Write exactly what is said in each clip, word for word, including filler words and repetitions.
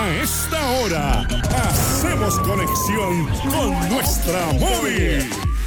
A esta hora, hacemos conexión con nuestra móvil.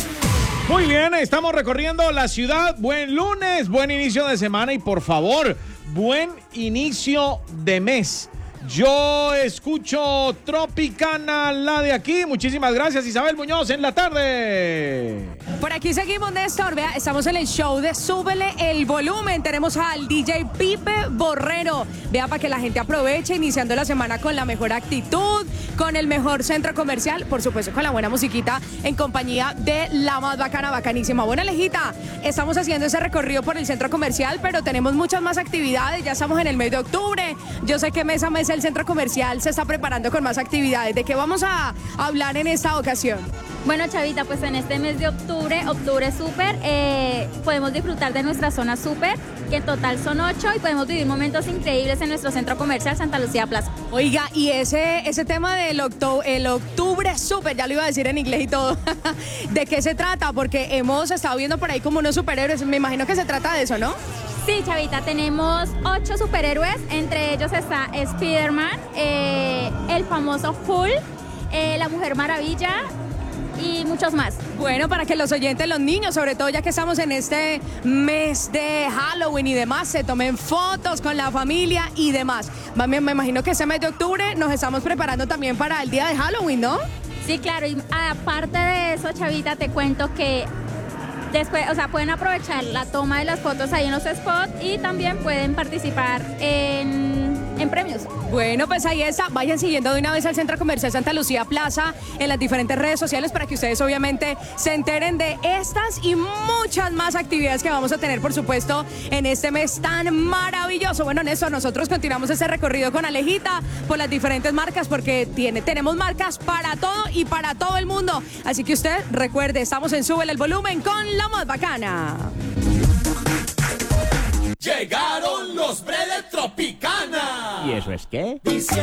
Muy bien, estamos recorriendo la ciudad. Buen lunes, buen inicio de semana y por favor, buen inicio de mes. Yo escucho Tropicana, la de aquí. Muchísimas gracias, Isabel Muñoz, en la tarde. Por aquí seguimos, Néstor. Vea, estamos en el show de Súbele el Volumen. Tenemos al D J Pipe Borrero. Vea, para que la gente aproveche, iniciando la semana con la mejor actitud, con el mejor centro comercial, por supuesto con la buena musiquita, en compañía de la más bacana, bacanísima. Buena Alejita, estamos haciendo ese recorrido por el centro comercial, pero tenemos muchas más actividades. Ya estamos en el mes de octubre. Yo sé que mes a mes el centro comercial se está preparando con más actividades. ¿De qué vamos a hablar en esta ocasión? Bueno, Chavita, pues en este mes de octubre, octubre súper, eh, podemos disfrutar de nuestra zona súper, que en total son ocho, y podemos vivir momentos increíbles en nuestro centro comercial Santa Lucía Plaza. Oiga, y ese, ese tema del octo, el octubre súper, ya lo iba a decir en inglés y todo, ¿de qué se trata? Porque hemos estado viendo por ahí como unos superhéroes, me imagino que se trata de eso, ¿no? Sí, Chavita, tenemos ocho superhéroes, entre ellos está Spider-Man, eh, el famoso Hulk, eh, la Mujer Maravilla y muchos más. Bueno, para que los oyentes, los niños, sobre todo ya que estamos en este mes de Halloween y demás, se tomen fotos con la familia y demás. Me, me imagino que ese mes de octubre nos estamos preparando también para el día de Halloween, ¿no? Sí, claro, y aparte de eso, Chavita, te cuento que después, o sea, pueden aprovechar la toma de las fotos ahí en los spots y también pueden participar en, en premios. Bueno, pues ahí está. Vayan siguiendo de una vez al Centro Comercial Santa Lucía Plaza en las diferentes redes sociales para que ustedes obviamente se enteren de estas y muchas más actividades que vamos a tener, por supuesto, en este mes tan maravilloso. Bueno, Néstor, nosotros continuamos ese recorrido con Alejita por las diferentes marcas porque tiene, tenemos marcas para todo y para todo el mundo. Así que usted recuerde, estamos en Súbele el Volumen con la más bacana. Llegaron los bre de Tropicana. ¿Y eso es qué? Dice